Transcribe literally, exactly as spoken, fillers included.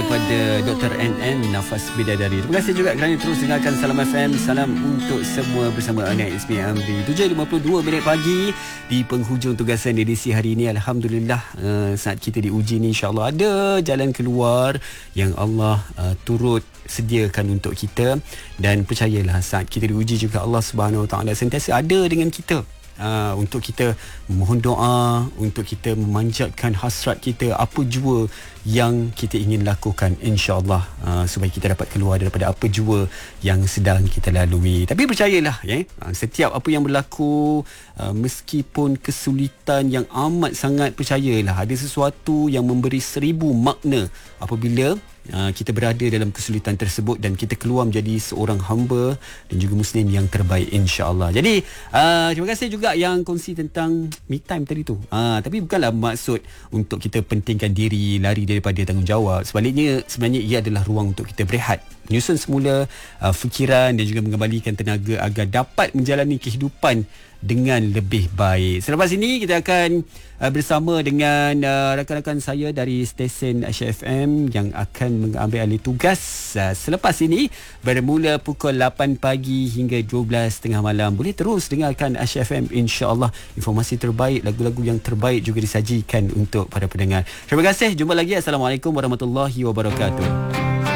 daripada doktor N N Nafas Bidadari. Terima kasih juga kerana terus dengarkan Salam F M. Salam untuk semua bersama Ana Ismi Amri. tujuh lima puluh dua minit pagi di penghujung tugasan edisi hari ini. Alhamdulillah, uh, saat kita diuji ni, insyaAllah ada jalan keluar yang Allah uh, turut sediakan untuk kita. Dan percayalah, saat kita diuji juga Allah Subhanahu Wa Taala sentiasa ada dengan kita. Uh, untuk kita mohon doa, untuk kita memanjatkan hasrat kita, apa jua yang kita ingin lakukan, insya-Allah, uh, supaya kita dapat keluar daripada apa jua yang sedang kita lalui. Tapi percayalah, ya, uh, setiap apa yang berlaku, uh, meskipun kesulitan yang amat sangat, percayalah ada sesuatu yang memberi seribu makna apabila Uh, kita berada dalam kesulitan tersebut dan kita keluar menjadi seorang hamba dan juga Muslim yang terbaik, insya-Allah. Jadi uh, terima kasih juga yang kongsi tentang me time tadi tu. Uh, tapi bukanlah maksud untuk kita pentingkan diri, lari daripada tanggungjawab. Sebaliknya, sebenarnya ia adalah ruang untuk kita berehat, menyusun semula uh, fikiran dan juga mengembalikan tenaga agar dapat menjalani kehidupan dengan lebih baik. Selepas ini kita akan uh, bersama dengan uh, rakan-rakan saya dari stesen Aisyah F M yang akan mengambil alih tugas uh, selepas ini bermula pukul lapan pagi hingga dua belas tiga puluh malam. Boleh terus dengarkan Aisyah F M, insya-Allah informasi terbaik, lagu-lagu yang terbaik juga disajikan untuk para pendengar. Terima kasih, jumpa lagi. Assalamualaikum warahmatullahi wabarakatuh.